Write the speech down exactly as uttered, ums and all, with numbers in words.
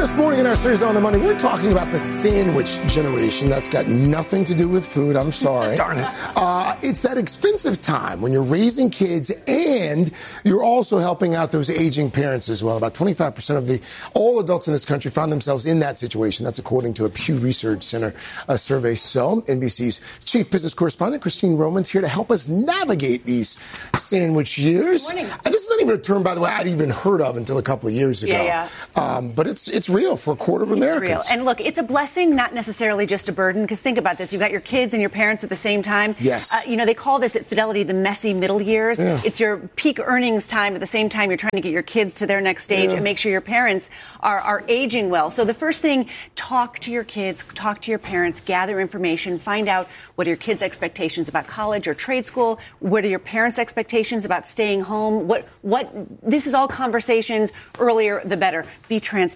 This morning in our series On the Money, we're talking about the sandwich generation. That's got nothing to do with food. I'm sorry. Darn it. Uh, it's that expensive time when you're raising kids and you're also helping out those aging parents as well. About twenty-five percent of the all adults in this country find themselves in that situation. That's according to a Pew Research Center uh, survey. So N B C's chief business correspondent, Christine Roman's here to help us navigate these sandwich years. Good morning. And this is not even a term, by the way, I'd even heard of until a couple of years ago. Yeah, yeah. Um, but it's it's real for a quarter of It's Americans. real. And look, it's a blessing, not necessarily just a burden, because think about this. You've got your kids and your parents at the same time. Yes. Uh, you know, they call this at Fidelity the messy middle years. Yeah. It's your peak earnings time at the same time you're trying to get your kids to their next stage Yeah. and make sure your parents are, are aging well. So the first thing, talk to your kids, talk to your parents, gather information, find out what are your kids' expectations about college or trade school, what are your parents' expectations about staying home, what, what, this is all conversations, earlier the better. Be transparent.